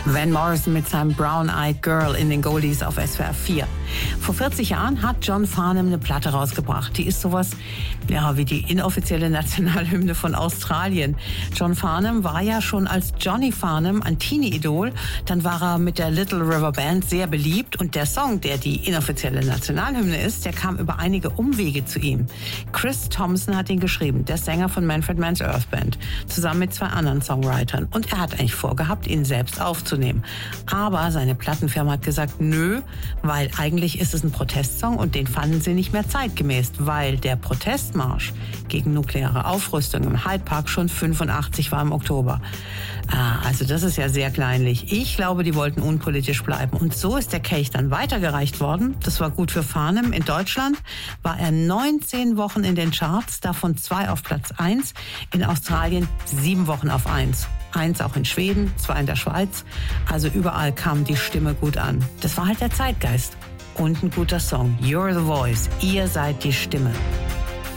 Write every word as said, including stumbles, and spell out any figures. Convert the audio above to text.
Van Morrison mit seinem Brown Eyed Girl in den Goldies auf S W R vier. Vor vierzig Jahren hat John Farnham eine Platte rausgebracht. Die ist sowas, ja, wie die inoffizielle Nationalhymne von Australien. John Farnham war ja schon als Johnny Farnham ein Teenie-Idol. Dann war er mit der Little River Band sehr beliebt. Und der Song, der die inoffizielle Nationalhymne ist, der kam über einige Umwege zu ihm. Chris Thompson hat ihn geschrieben, der Sänger von Manfred Mann's Earth Band, zusammen mit zwei anderen Songwritern. Und er hat eigentlich vorgehabt, ihn selbst aufzunehmen. Aber seine Plattenfirma hat gesagt, nö, weil eigentlich ist es ein Protestsong und den fanden sie nicht mehr zeitgemäß, weil der Protestmarsch gegen nukleare Aufrüstung im Hyde Park schon fünfundachtzig war im Oktober. Ah, also das ist ja sehr kleinlich. Ich glaube, die wollten unpolitisch bleiben. Und so ist der Kelch dann weitergereicht worden. Das war gut für Farnham. In Deutschland war er neunzehn Wochen in den Charts, davon zwei auf Platz eins. In Australien sieben Wochen auf eins. Eins auch in Schweden, zwei in der Schweiz. Also überall kam die Stimme gut an. Das war halt der Zeitgeist. Und ein guter Song. You're the Voice. Ihr seid die Stimme.